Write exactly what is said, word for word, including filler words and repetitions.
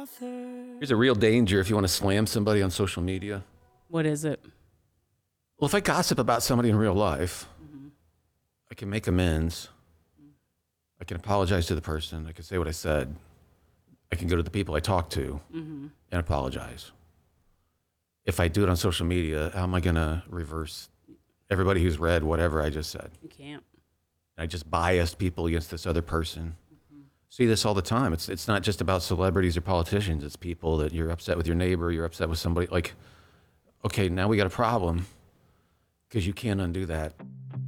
Here's a real danger if you want to slam somebody on social media. What is it? Well, if I gossip about somebody in real life, mm-hmm. I can make amends. I can apologize to the person. I can say what I said. I can go to the people I talked to mm-hmm. and apologize. If I do it on social media, how am I going to reverse everybody who's read whatever I just said? You can't. I just biased people against this other person. Mm-hmm. See this all the time. It's it's not just about celebrities or politicians. It's people that you're upset with your neighbor. You're upset with somebody. Like, okay, now we got a problem because you can't undo that.